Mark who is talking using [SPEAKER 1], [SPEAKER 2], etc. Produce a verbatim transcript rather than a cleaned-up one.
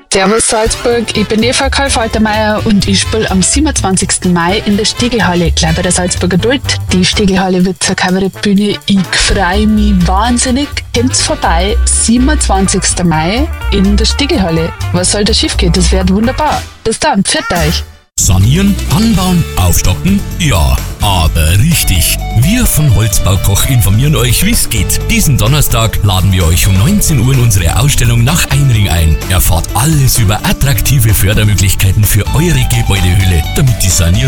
[SPEAKER 1] Servus Salzburg, ich bin Eva Karl-Faltermeier und ich spiele am siebenundzwanzigsten Mai in der Stegelhalle, gleich bei der Salzburger Duld. Die Stegelhalle wird zur Kabarettbühne. Ich freue mich wahnsinnig. Kommt's vorbei, siebenundzwanzigsten Mai in der Stegelhalle. Was soll da schief gehen? Das wird wunderbar. Bis dann, pfiat euch.
[SPEAKER 2] Sanieren, anbauen, aufstocken? Ja, aber richtig. Wir von Holzbaukoch informieren euch, wie's geht. Diesen Donnerstag laden wir euch um neunzehn Uhr in unsere Ausstellung nach Einring ein. Erfahrt alles über attraktive Fördermöglichkeiten für eure Gebäudehülle, damit die Sanierung